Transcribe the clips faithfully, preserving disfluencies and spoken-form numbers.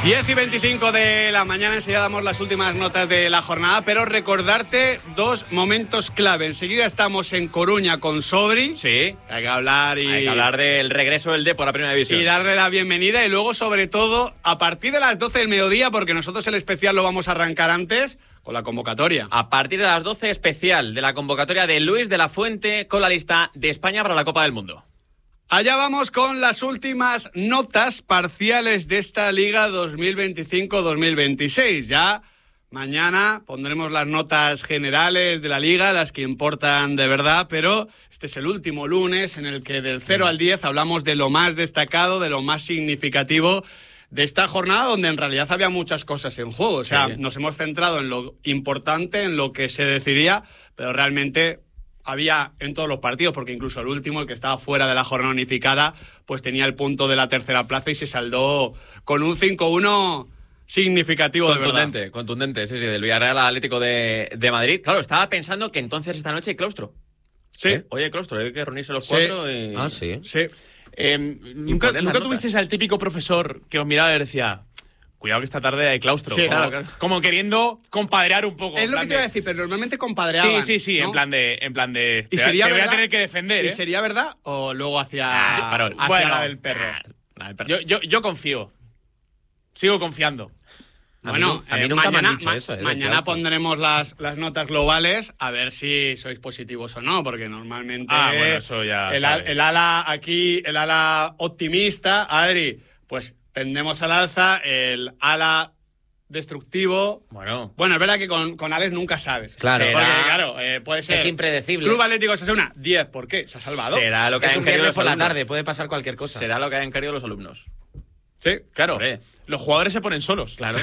diez y veinticinco de la mañana, enseguida damos las últimas notas de la jornada, pero recordarte dos momentos clave. Enseguida estamos en Coruña con Sobri. Sí. Hay que hablar y... Hay que hablar del regreso del Depor a la Primera División. Y darle la bienvenida y luego, sobre todo, a partir de las doce del mediodía, porque nosotros el especial lo vamos a arrancar antes, con la convocatoria. A partir de las doce, especial de la convocatoria de Luis de la Fuente con la lista de España para la Copa del Mundo. Allá vamos con las últimas notas parciales de esta Liga dos mil veinticinco dos mil veintiséis. Ya mañana pondremos las notas generales de la Liga, las que importan de verdad, pero este es el último lunes en el que del cero al diez hablamos de lo más destacado, de lo más significativo de esta jornada, donde en realidad había muchas cosas en juego. O sea, sí. Nos hemos centrado en lo importante, en lo que se decidía, pero realmente... había en todos los partidos, porque incluso el último, el que estaba fuera de la jornada unificada, pues tenía el punto de la tercera plaza y se saldó con un cinco uno significativo, contundente, de verdad. Contundente, sí, sí, del Villarreal al Atlético de, de Madrid. Claro, estaba pensando que entonces esta noche hay claustro. Sí. ¿Eh? Oye, claustro, hay que reunirse los cuatro sí. y... Ah, sí. Sí. Eh, ¿Nunca, ¿nunca tuvisteis al típico profesor que os miraba y decía... Cuidado que esta tarde hay claustro. Sí, como, claro, claro. como queriendo compadrear un poco. Es lo que te de... iba a decir, pero normalmente compadreaban. Sí, sí, sí, ¿no? en plan de... En plan de ¿Y te, sería te voy verdad? a tener que defender, ¿eh? ¿Y sería verdad o luego hacia, Ah, farol. hacia Bueno, la del perro? Ah, el perro. Yo, yo, yo confío. Sigo confiando. A Bueno, mí, a mí eh, nunca mañana, me han dicho ma- eso. ¿eh? Mañana Claustro. pondremos las, las notas globales a ver si sois positivos o no, porque normalmente Ah, bueno, eso ya el, sabes. el ala aquí, el ala optimista, Adri, pues tendemos al alza, el ala destructivo. Bueno. Bueno, es verdad que con, con Alex nunca sabes. Claro. Porque, Será- claro, eh, puede ser... Es impredecible. Club Atlético Osasuna, diez. ¿Por qué? Se ha salvado. Será lo que Es hayan un querido viernes los por la alumnos. tarde, puede pasar cualquier cosa. Será lo que hayan querido los alumnos. Sí, Claro. Hombre. Los jugadores se ponen solos. Claro.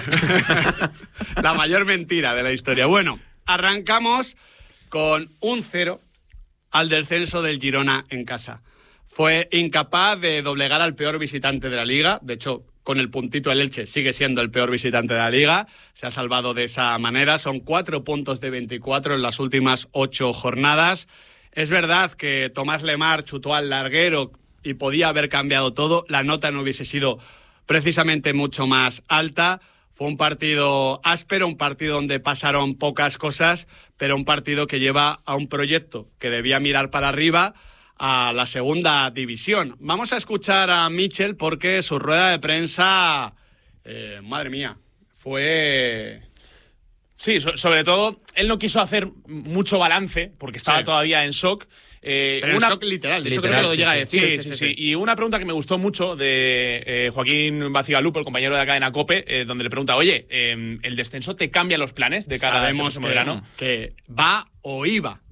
la mayor mentira de la historia. Bueno, arrancamos con un cero al descenso del Girona en casa. Fue incapaz de doblegar al peor visitante de la Liga. De hecho, con el puntito el Elche sigue siendo el peor visitante de la Liga. Se ha salvado de esa manera. Son cuatro puntos de veinticuatro en las últimas ocho jornadas. Es verdad que Tomás Lemar chutó al larguero y podía haber cambiado todo. La nota no hubiese sido precisamente mucho más alta. Fue un partido áspero, un partido donde pasaron pocas cosas, pero un partido que lleva a un proyecto que debía mirar para arriba, a la segunda división. Vamos a escuchar a Michel porque su rueda de prensa, eh, madre mía, fue... Sí, so- sobre todo, él no quiso hacer mucho balance, porque estaba Sí. todavía en shock. Eh, Pero una... en shock literal, de hecho Literal, creo que lo sí, llega sí. a decir. Sí, sí, sí, Y una pregunta que me gustó mucho de eh, Joaquín Bacigalupo, el compañero de la cadena COPE, eh, donde le pregunta, oye, eh, ¿el descenso te cambia los planes de cara Sabemos a este que, verano? que va o iba